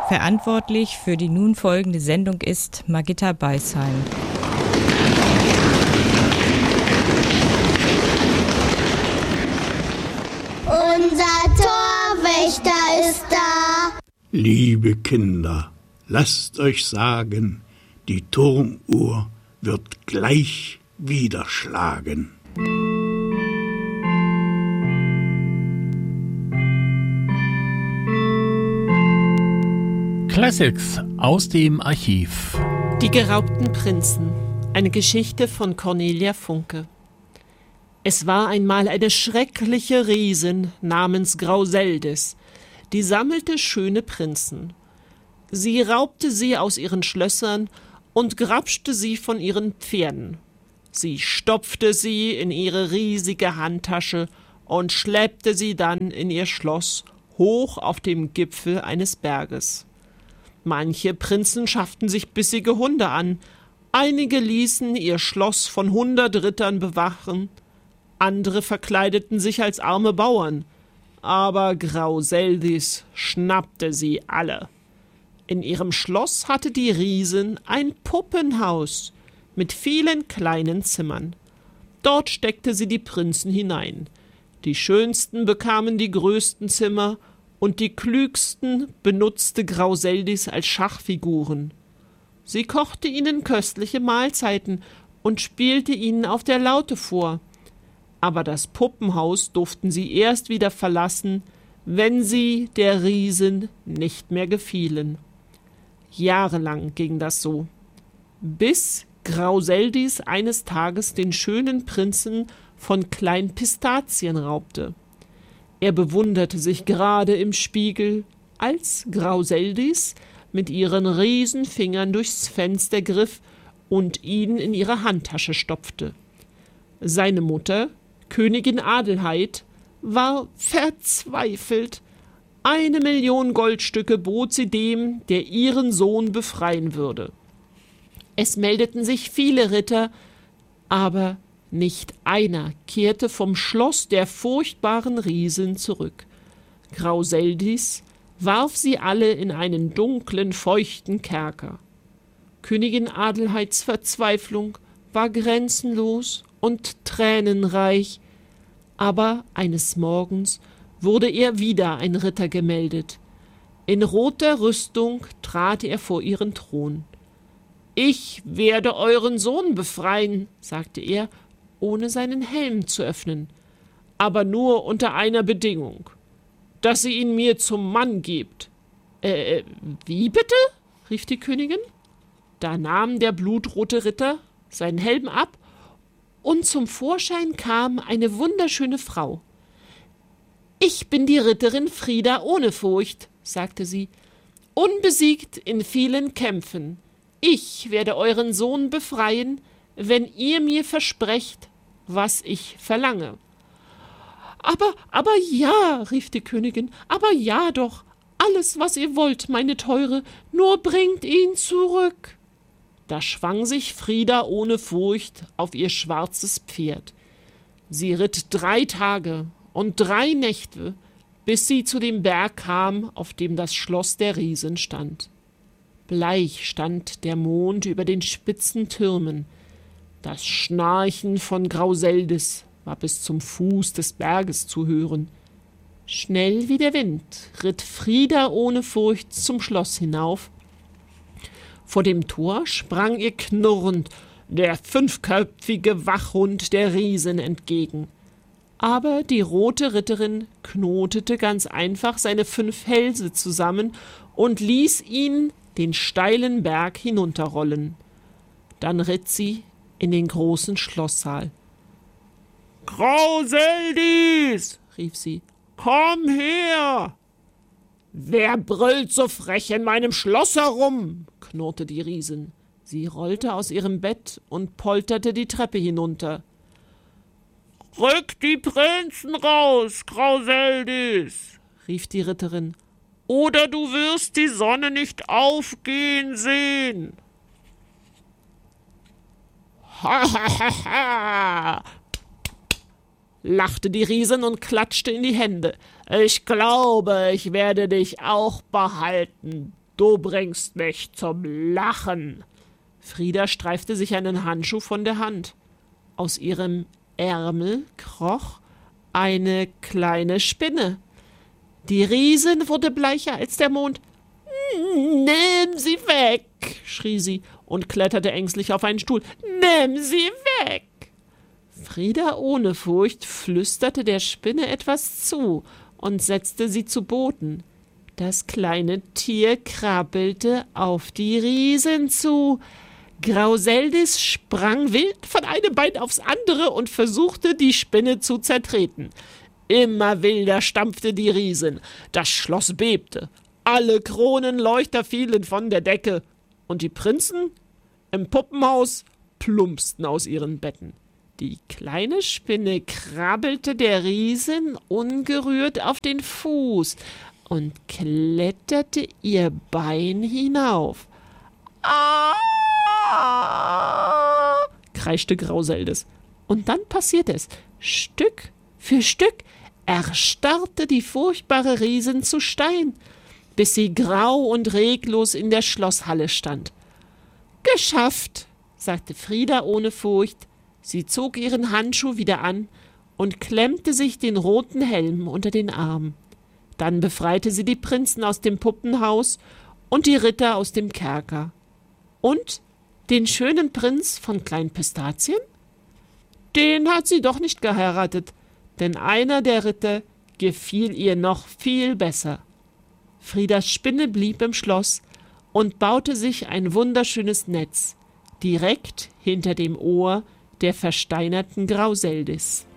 Verantwortlich für die nun folgende Sendung ist Margitta Beisheim. Unser Torwächter ist da. Liebe Kinder, lasst euch sagen, die Turmuhr wird gleich wieder schlagen. Classics aus dem Archiv. Die geraubten Prinzen. Eine Geschichte von Cornelia Funke. Es war einmal eine schreckliche Riesin namens Grauseldis, die sammelte schöne Prinzen. Sie raubte sie aus ihren Schlössern und grapschte sie von ihren Pferden. Sie stopfte sie in ihre riesige Handtasche und schleppte sie dann in ihr Schloss hoch auf dem Gipfel eines Berges. Manche Prinzen schafften sich bissige Hunde an, einige ließen ihr Schloss von 100 Rittern bewachen, andere verkleideten sich als arme Bauern, aber Grauseldis schnappte sie alle. In ihrem Schloss hatte die Riesin ein Puppenhaus mit vielen kleinen Zimmern. Dort steckte sie die Prinzen hinein. Die schönsten bekamen die größten Zimmer und die klügsten benutzte Grauseldis als Schachfiguren. Sie kochte ihnen köstliche Mahlzeiten und spielte ihnen auf der Laute vor. Aber das Puppenhaus durften sie erst wieder verlassen, wenn sie der Riesin nicht mehr gefielen. Jahrelang ging das so, bis Grauseldis eines Tages den schönen Prinzen von Klein Pistazien raubte. Er bewunderte sich gerade im Spiegel, als Grauseldis mit ihren Riesenfingern durchs Fenster griff und ihn in ihre Handtasche stopfte. Seine Mutter, Königin Adelheid, war verzweifelt. 1 Million Goldstücke bot sie dem, der ihren Sohn befreien würde. Es meldeten sich viele Ritter, aber nicht einer kehrte vom Schloss der furchtbaren Riesin zurück. Grauseldis warf sie alle in einen dunklen, feuchten Kerker. Königin Adelheids Verzweiflung war grenzenlos und tränenreich, aber eines Morgens wurde ihr wieder ein Ritter gemeldet. In roter Rüstung trat er vor ihren Thron. »Ich werde euren Sohn befreien«, sagte er, ohne seinen Helm zu öffnen, »aber nur unter einer Bedingung, dass sie ihn mir zum Mann gebt.« Wie bitte?« rief die Königin. Da nahm der blutrote Ritter seinen Helm ab, und zum Vorschein kam eine wunderschöne Frau. »Ich bin die Ritterin Frida Ohnefurcht«, sagte sie, »unbesiegt in vielen Kämpfen. Ich werde euren Sohn befreien, wenn ihr mir versprecht, was ich verlange.« Aber ja«, rief die Königin, »aber ja doch, alles, was ihr wollt, meine Teure, nur bringt ihn zurück.« Da schwang sich Frida Ohnefurcht auf ihr schwarzes Pferd. Sie ritt 3 Tage und 3 Nächte, bis sie zu dem Berg kam, auf dem das Schloss der Riesin stand. Bleich stand der Mond über den spitzen Türmen. Das Schnarchen von Grauseldis war bis zum Fuß des Berges zu hören. Schnell wie der Wind ritt Frida Ohnefurcht zum Schloss hinauf. Vor dem Tor sprang ihr knurrend der 5-köpfige Wachhund der Riesin entgegen. Aber die rote Ritterin knotete ganz einfach seine 5 Hälse zusammen und ließ ihn den steilen Berg hinunterrollen. Dann ritt sie in den großen Schlosssaal. »Grauseldis«, rief sie, »komm her!« »Wer brüllt so frech in meinem Schloss herum?« knurrte die Riesin. Sie rollte aus ihrem Bett und polterte die Treppe hinunter. »Rück die Prinzen raus, Grauseldis«, rief die Ritterin, »oder du wirst die Sonne nicht aufgehen sehen.« »Ha, ha, ha, ha«, lachte die Riesin und klatschte in die Hände. »Ich glaube, ich werde dich auch behalten. Du bringst mich zum Lachen. Frieda streifte sich einen Handschuh von der Hand. Aus ihrem Ärmel kroch eine kleine Spinne. Die Riesin wurde bleicher als der Mond. »Nimm sie weg«, schrie sie und kletterte ängstlich auf einen Stuhl. »Nimm sie weg!« Frieda ohne Furcht flüsterte der Spinne etwas zu und setzte sie zu Boden. Das kleine Tier krabbelte auf die Riesin zu. Grauseldis sprang wild von einem Bein aufs andere und versuchte, die Spinne zu zertreten. Immer wilder stampfte die Riesin. Das Schloss bebte. Alle Kronenleuchter fielen von der Decke. Und die Prinzen im Puppenhaus plumpsten aus ihren Betten. Die kleine Spinne krabbelte der Riesin ungerührt auf den Fuß und kletterte ihr Bein hinauf. »Ah!« kreischte Grauseldes. Und dann passierte es. Stück für Stück erstarrte die furchtbare Riesin zu Stein, bis sie grau und reglos in der Schlosshalle stand. »Geschafft«, sagte Frieda ohne Furcht. Sie zog ihren Handschuh wieder an und klemmte sich den roten Helm unter den Arm. Dann befreite sie die Prinzen aus dem Puppenhaus und die Ritter aus dem Kerker. Und den schönen Prinz von Klein Pistazien? Den hat sie doch nicht geheiratet, denn einer der Ritter gefiel ihr noch viel besser. Friedas Spinne blieb im Schloss und baute sich ein wunderschönes Netz, direkt hinter dem Ohr der versteinerten Grauseldis.